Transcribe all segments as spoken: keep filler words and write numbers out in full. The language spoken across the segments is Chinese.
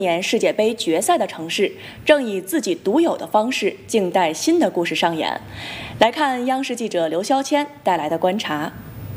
年世界杯决赛的城市正以自己独有的方式静待新的故事上演。来看央视记者刘肖谦带来的观察。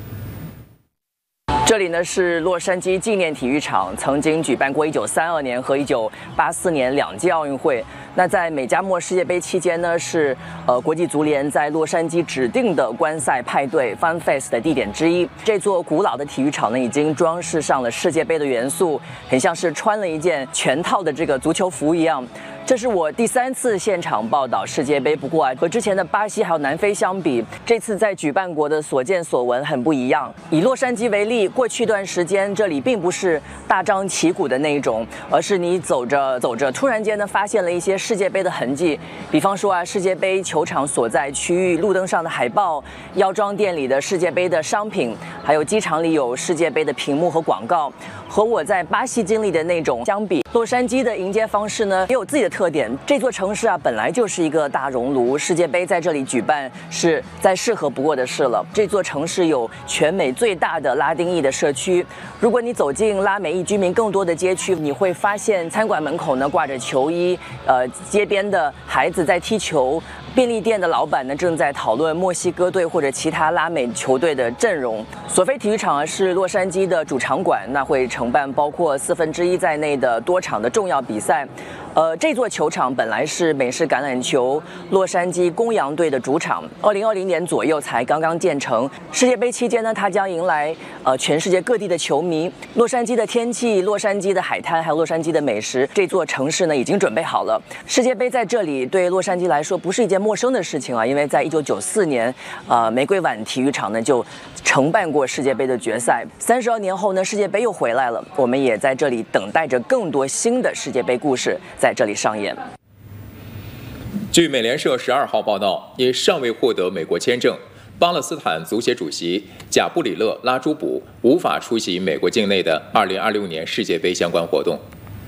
这里呢是洛杉矶纪念体育场，曾经举办过一九三二年和一九八四年两届奥运会。那在美加墨世界杯期间呢，是呃国际足联在洛杉矶指定的观赛派对 Fun Fest 的地点之一。这座古老的体育场呢，已经装饰上了世界杯的元素，很像是穿了一件全套的这个足球服一样。这是我第三次现场报道世界杯，不过啊，和之前的巴西还有南非相比，这次在举办国的所见所闻很不一样。以洛杉矶为例，过去一段时间这里并不是大张旗鼓的那一种，而是你走着走着，突然间呢发现了一些世界杯的痕迹。比方说啊，世界杯球场所在区域路灯上的海报，药妆店里的世界杯的商品，还有机场里有世界杯的屏幕和广告。和我在巴西经历的那种相比，洛杉矶的迎接方式呢也有自己的特点。这座城市啊本来就是一个大熔炉，世界杯在这里举办是再适合不过的事了。这座城市有全美最大的拉丁裔的社区，如果你走进拉美裔居民更多的街区，你会发现餐馆门口呢挂着球衣，呃，街边的孩子在踢球。便利店的老板呢正在讨论墨西哥队或者其他拉美球队的阵容。索菲体育场啊是洛杉矶的主场馆，那会承办包括四分之一在内的多场的重要比赛。呃，这座球场本来是美式橄榄球洛杉矶公羊队的主场，二零二零年左右才刚刚建成。世界杯期间呢，它将迎来呃全世界各地的球迷。洛杉矶的天气、洛杉矶的海滩，还有洛杉矶的美食，这座城市呢已经准备好了。世界杯在这里对洛杉矶来说不是一件陌生的事情啊，因为在一九九四年，呃，玫瑰碗体育场呢就承办过世界杯的决赛。三十二年后呢，世界杯又回来了，我们也在这里等待着更多新的世界杯故事在这里上演。 据美联社十二号报道，因尚未获得美国签证，巴勒斯坦足协主席贾布里勒·拉朱卜无法出席美国境内的二零二六年世界杯相关活动。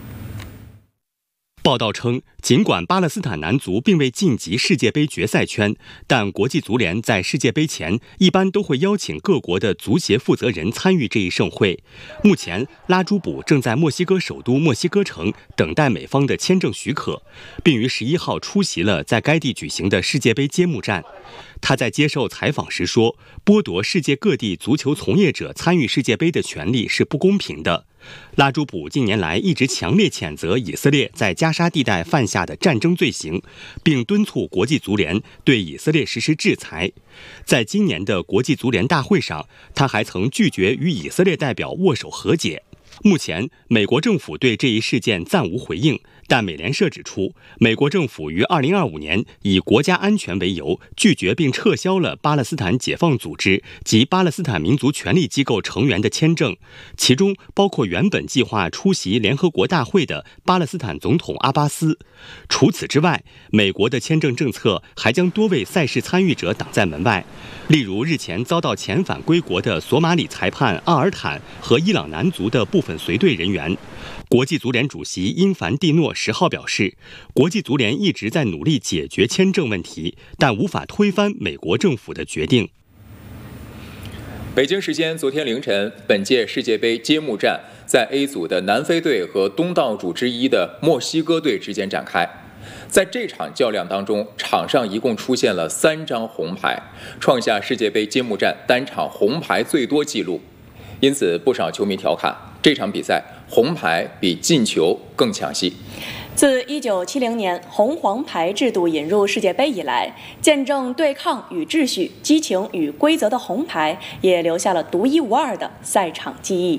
报道称，尽管巴勒斯坦男足并未晋级世界杯决赛圈，但国际足联在世界杯前一般都会邀请各国的足协负责人参与这一盛会。目前，拉朱卜正在墨西哥首都墨西哥城等待美方的签证许可，并于十一号出席了在该地举行的世界杯揭幕战。他在接受采访时说，剥夺世界各地足球从业者参与世界杯的权利是不公平的。拉朱卜近年来一直强烈谴责以色列在加沙地带犯下的战争罪行，并敦促国际足联对以色列实施制裁。在今年的国际足联大会上，他还曾拒绝与以色列代表握手和解。目前，美国政府对这一事件暂无回应，但美联社指出，美国政府于二零二五年以国家安全为由，拒绝并撤销了巴勒斯坦解放组织及巴勒斯坦民族权利机构成员的签证，其中包括原本计划出席联合国大会的巴勒斯坦总统阿巴斯。除此之外，美国的签证政策还将多位赛事参与者挡在门外，例如日前遭到遣返归国的索马里裁判阿尔坦和伊朗男足的部分随队人员。国际足联主席因凡蒂诺十号表示，国际足联一直在努力解决签证问题，但无法推翻美国政府的决定。 北京时间昨天凌晨，本届世界杯揭幕战在 A 组的南非队和东道主之一的墨西哥队之间展开。在这场较量当中，场上一共出现了三张红牌，创下世界杯揭幕战单场红牌最多纪录。因此，不少球迷调侃这场比赛红牌比进球更抢戏。 自一九七零年红黄牌制度引入世界杯以来，见证对抗与秩序、激情与规则的红牌也留下了独一无二的赛场记忆。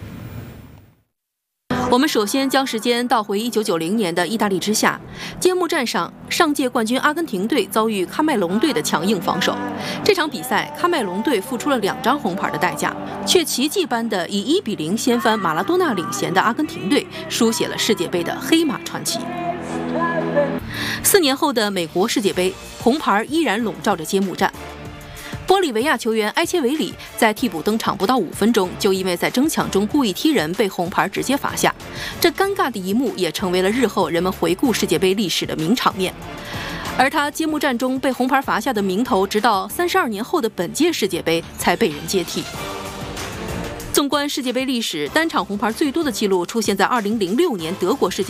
我们首先将时间倒回一九九零年的意大利之夏，揭幕战上，上届冠军阿根廷队遭遇喀麦隆队的强硬防守。这场比赛，喀麦隆队付出了两张红牌的代价，却奇迹般的以一比零掀翻马拉多纳领衔的阿根廷队，书写了世界杯的黑马传奇。四年后的美国世界杯，红牌依然笼罩着揭幕战。玻利维亚球员埃切维里在替补登场不到五分钟，就因为在争抢中故意踢人被红牌直接罚下。这尴尬的一幕也成为了日后人们回顾世界杯历史的名场面。而他揭幕战中被红牌罚下的名头，直到三十二年后的本届世界杯才被人接替。纵观世界杯历史，单场红牌最多的记录出现在二零零六年德国世界